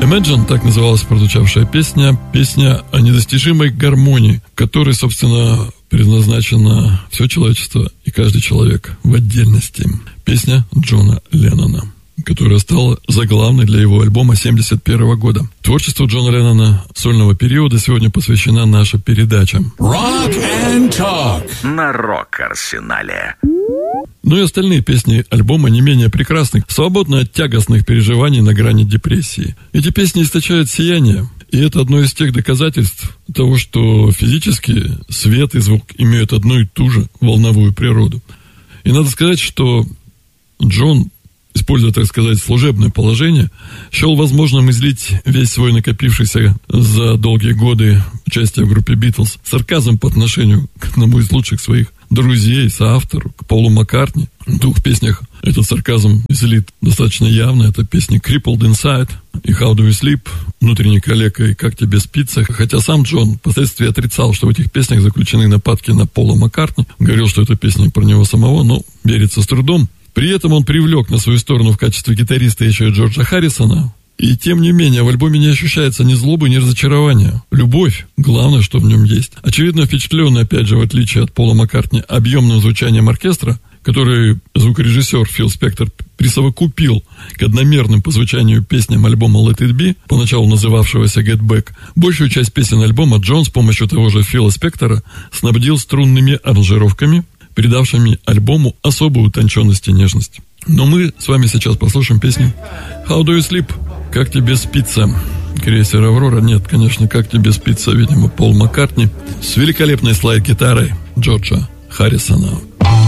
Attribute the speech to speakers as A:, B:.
A: Imagine, так называлась прозвучавшая песня, песня о недостижимой гармонии, которой, собственно, предназначено все человечество и каждый человек в отдельности. Песня Джона Леннона, которая стала заглавной для его альбома 1971 года. Творчеству Джона Леннона сольного периода сегодня посвящена наша передача
B: Rock and Talk
C: на Рок-Арсенале.
A: Ну и остальные песни альбома не менее прекрасны, свободны от тягостных переживаний на грани депрессии. Эти песни источают сияние, и это одно из тех доказательств того, что физически свет и звук имеют одну и ту же волновую природу. И надо сказать, что Джон, используя, так сказать, служебное положение, счел возможным излить весь свой накопившийся за долгие годы участия в группе «Битлз» сарказм по отношению к одному из лучших своих друзей, соавтору, к Полу Маккартни. В двух песнях этот сарказм излит достаточно явно. Это песни «Crippled Inside» и «How Do You Sleep», «Внутренний калека» и «Как тебе спится». Хотя сам Джон впоследствии отрицал, что в этих песнях заключены нападки на Пола Маккартни. Говорил, что это песни про него самого, но верится с трудом. При этом он привлек на свою сторону в качестве гитариста еще и Джорджа Харрисона. И тем не менее, в альбоме не ощущается ни злобы, ни разочарования. Любовь – главное, что в нем есть. Очевидно, впечатленный, опять же, в отличие от Пола Маккартни, объемным звучанием оркестра, который звукорежиссер Фил Спектор присовокупил к одномерным по звучанию песням альбома Let It Be, поначалу называвшегося Get Back, большую часть песен альбома Джон с помощью того же Фила Спектора снабдил струнными аранжировками, придавшими альбому особую утонченность и нежность. Но мы с вами сейчас послушаем песню «How Do You Sleep?» «Как тебе спится?» Крейсер «Аврора». Нет, конечно, «Как тебе спится», видимо, Пол Маккартни с великолепной слайд-гитарой Джорджа Харрисона.